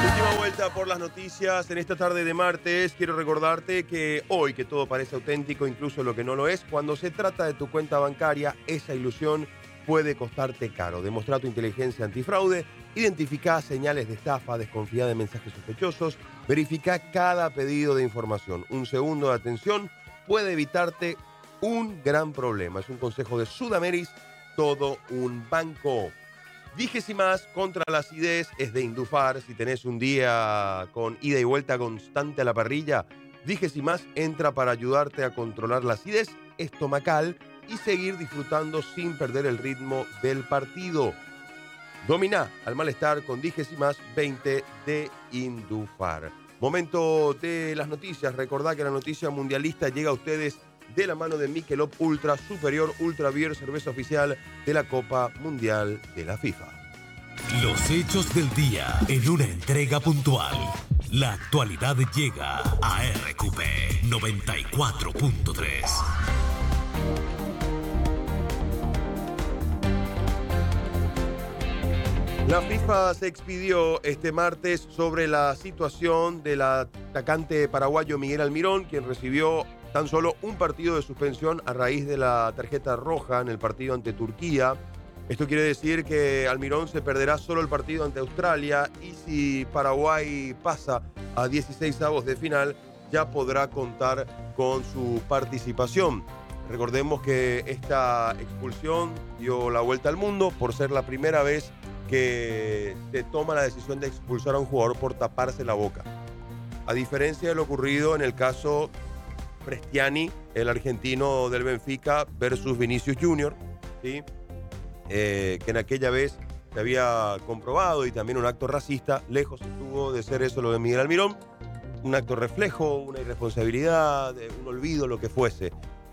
Última vuelta por las noticias en esta tarde de martes. Quiero recordarte que hoy, que todo parece auténtico, incluso lo que no lo es, cuando se trata de tu cuenta bancaria, esa ilusión puede costarte caro. Demostra tu inteligencia antifraude, identifica señales de estafa, desconfía de mensajes sospechosos, verifica cada pedido de información. Un segundo de atención puede evitarte un gran problema. Es un consejo de Sudameris, todo un banco. Más contra la acidez es de Indufar. Si tenés un día con ida y vuelta constante a la parrilla, más entra para ayudarte a controlar la acidez estomacal y seguir disfrutando sin perder el ritmo del partido. Domina al malestar con más 20 de Indufar. Momento de las noticias. Recordá que la noticia mundialista llega a ustedes de la mano de Michelob Ultra Superior Ultra Beer, cerveza oficial de la Copa Mundial de la FIFA. Los hechos del día en una entrega puntual. La actualidad llega a RQP 94.3. La FIFA se expidió este martes sobre la situación del atacante paraguayo Miguel Almirón, quien recibió tan solo un partido de suspensión a raíz de la tarjeta roja en el partido ante Turquía. Esto quiere decir que Almirón se perderá solo el partido ante Australia y si Paraguay pasa a 16avos de final, ya podrá contar con su participación. Recordemos que esta expulsión dio la vuelta al mundo por ser la primera vez que se toma la decisión de expulsar a un jugador por taparse la boca. A diferencia de lo ocurrido en el caso Prestiani, el argentino del Benfica, versus Vinicius Junior, ¿sí? Que en aquella vez se había comprobado y también un acto racista. Lejos estuvo de ser eso lo de Miguel Almirón, un acto reflejo, una irresponsabilidad, un olvido, lo que fuese.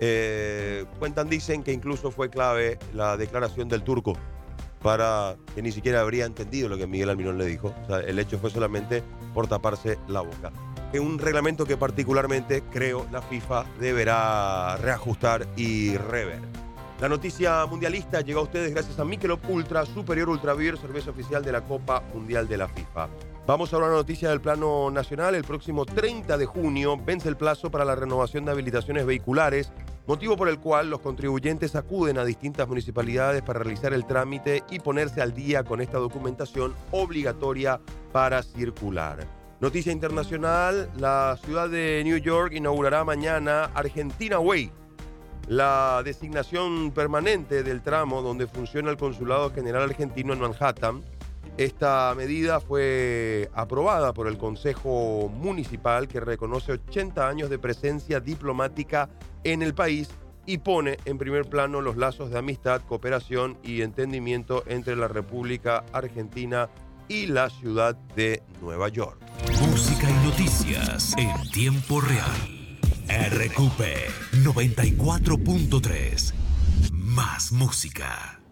Dicen que incluso fue clave la declaración del turco para que ni siquiera habría entendido lo que Miguel Almirón le dijo. O sea, el hecho fue solamente por taparse la boca. Es un reglamento que particularmente, creo, la FIFA deberá reajustar y rever. La noticia mundialista llegó a ustedes gracias a Michelob Ultra Superior Ultra Beer, cerveza oficial de la Copa Mundial de la FIFA. Vamos a una noticia del plano nacional. El próximo 30 de junio vence el plazo para la renovación de habilitaciones vehiculares, motivo por el cual los contribuyentes acuden a distintas municipalidades para realizar el trámite y ponerse al día con esta documentación obligatoria para circular. Noticia internacional, la ciudad de New York inaugurará mañana Argentina Way, la designación permanente del tramo donde funciona el Consulado General Argentino en Manhattan. Esta medida fue aprobada por el Consejo Municipal, que reconoce 80 años de presencia diplomática en el país y pone en primer plano los lazos de amistad, cooperación y entendimiento entre la República Argentina y la ciudad de Nueva York. Música y noticias en tiempo real. RQP 94.3. Más música.